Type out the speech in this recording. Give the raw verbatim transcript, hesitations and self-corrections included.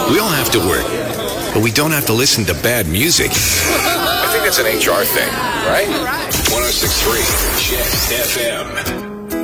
We all have to work, but we don't have to listen to bad music. I think that's an H R thing, right? one oh six point three Jet F M.